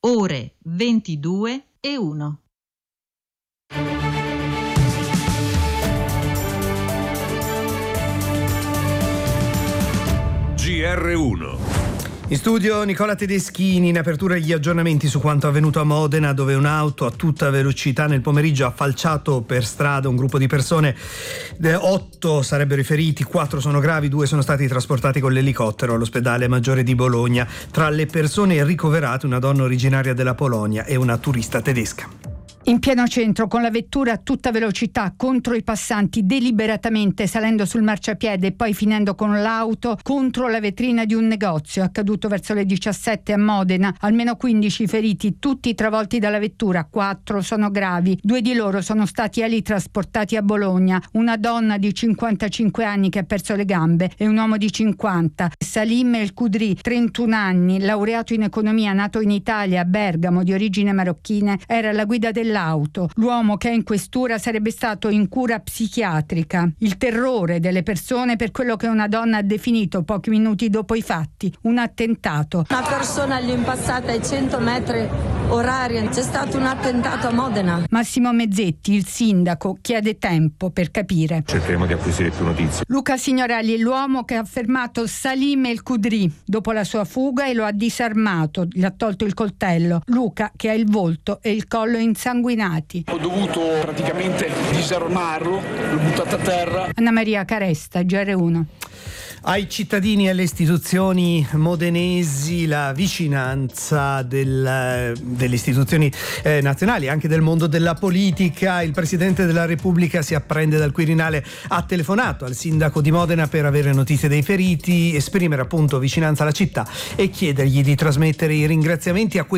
ore 22:01. GR1. In studio Nicola Tedeschini. In apertura gli aggiornamenti su quanto avvenuto a Modena, dove un'auto a tutta velocità nel pomeriggio ha falciato per strada un gruppo di persone. 8 sarebbero i feriti, 4 sono gravi, 2 sono stati trasportati con l'elicottero all'ospedale Maggiore di Bologna. Tra le persone ricoverate una donna originaria della Polonia e una turista tedesca. In pieno centro, con la vettura a tutta velocità contro i passanti, deliberatamente salendo sul marciapiede e poi finendo con l'auto contro la vetrina di un negozio. Accaduto verso le 17 a Modena. Almeno 15 feriti, tutti travolti dalla vettura. 4 sono gravi. 2 di loro sono stati trasportati a Bologna. Una donna di 55 anni che ha perso le gambe e un uomo di 50. Salim El Kudri, 31 anni, laureato in economia, nato in Italia, a Bergamo, di origine marocchina, era alla guida dell'auto. L'uomo che è in questura sarebbe stato in cura psichiatrica. Il terrore delle persone per quello che una donna ha definito pochi minuti dopo i fatti un attentato. Una persona gli è impassata ai 100 metri orari. C'è stato un attentato a Modena. Massimo Mezzetti, il sindaco, chiede tempo per capire. Cercheremo di acquisire più notizie. Luca Signorelli, l'uomo che ha fermato Salim El Kudri dopo la sua fuga e lo ha disarmato, gli ha tolto il coltello. Luca che ha il volto e il collo insanguinati. Ho dovuto praticamente disarmarlo, l'ho buttato a terra. Anna Maria Caresta, GR1. Ai cittadini e alle istituzioni modenesi la vicinanza delle istituzioni nazionali, anche del mondo della politica. Il Presidente della Repubblica, si apprende dal Quirinale, ha telefonato al sindaco di Modena per avere notizie dei feriti, esprimere appunto vicinanza alla città e chiedergli di trasmettere i ringraziamenti a quei